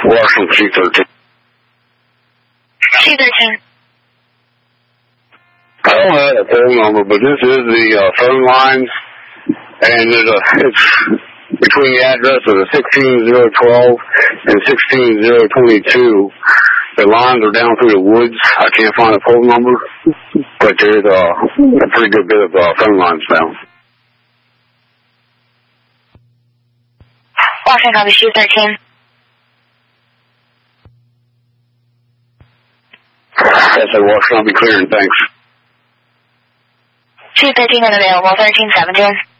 Washington C13. C13. I don't have a phone number, but this is the phone lines, and it's between the address of the 16012 and 16022. The lines are down through the woods. I can't find a phone number, but there's a pretty good bit of phone lines down. Washington copy, C13. Yes, I Washington, I'll be clearing, thanks. C13 unavailable, 1317.